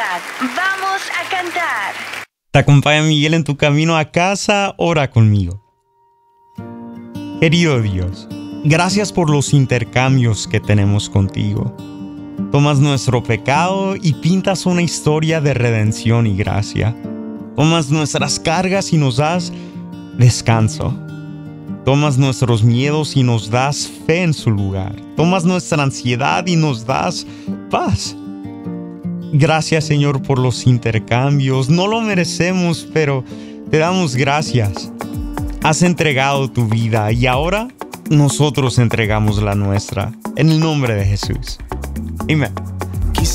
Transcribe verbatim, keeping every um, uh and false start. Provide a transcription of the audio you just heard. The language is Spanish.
Navidad. Vamos a cantar. Te acompaña Miguel en tu camino a casa. Ora conmigo. Querido Dios, gracias por los intercambios que tenemos contigo. Tomas nuestro pecado y pintas una historia de redención y gracia. Tomas nuestras cargas y nos das descanso. Tomas nuestros miedos y nos das fe en su lugar. Tomas nuestra ansiedad y nos das paz. Gracias, Señor, por los intercambios. No lo merecemos, pero te damos gracias. Has entregado tu vida y ahora nosotros entregamos la nuestra. En el nombre de Jesús. Amén.